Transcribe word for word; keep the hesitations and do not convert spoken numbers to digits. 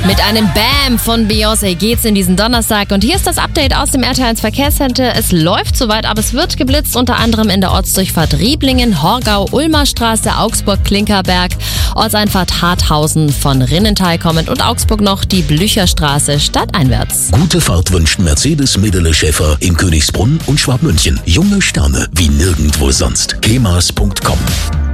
Mit einem Bam von Beyoncé geht's in diesen Donnerstag und hier ist das Update aus dem R T eins Verkehrscenter. Es läuft soweit, aber es wird geblitzt, unter anderem in der Ortsdurchfahrt Rieblingen, Horgau, Ulmer Straße, Augsburg, Klinkerberg, Ortseinfahrt Harthausen von Rinnental kommend und Augsburg noch die Blücherstraße stadteinwärts. Gute Fahrt wünscht Mercedes Medele Schäfer in Königsbrunn und Schwabmünchen. Junge Sterne wie nirgendwo sonst. kemas punkt com